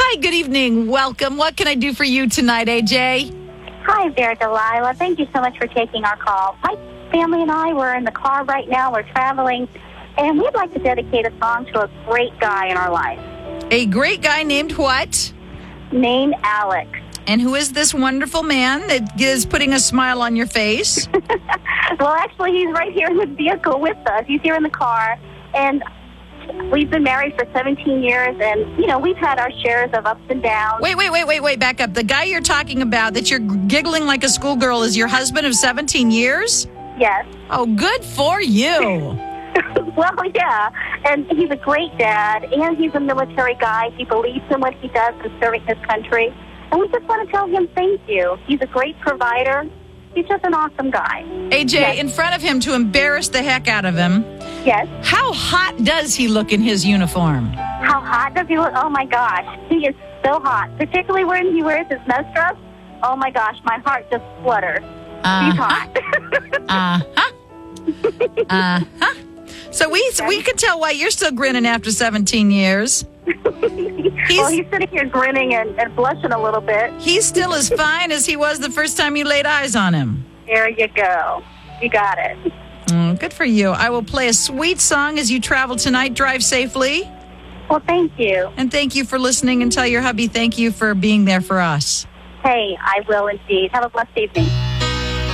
Hi, good evening. Welcome. What can I do for you tonight, AJ? Hi there, Delilah. Thank you so much for taking our call. My family and I, we're in the car right now. We're traveling, and we'd like to dedicate a song to a great guy in our life. A great guy named what? Named Alex. And who is this wonderful man that is putting a smile on your face? Well, actually, he's right here in the vehicle with us. He's here in the car, and we've been married for 17 years, and, we've had our shares of ups and downs. Wait, back up. The guy you're talking about that you're giggling like a schoolgirl is your husband of 17 years? Yes. Oh, good for you. Well, yeah, and he's a great dad, and he's a military guy. He believes in what he does in serving his country, and we just want to tell him thank you. He's a great provider. He's just an awesome guy. AJ, yes. In front of him to embarrass the heck out of him. Yes. How hot does he look in his uniform? How hot does he look? Oh, my gosh. He is so hot, particularly when he wears his mess dress. Oh, my gosh, my heart just flutters. He's hot. So we can tell why you're still grinning after 17 years. Well, he's sitting here grinning and blushing a little bit. He's still as fine as he was the first time you laid eyes on him. There you go. You got it. Good for you. I will play a sweet song as you travel tonight. Drive safely. Well, thank you. And thank you for listening, and tell your hubby thank you for being there for us. Hey, I will indeed. Have a blessed evening.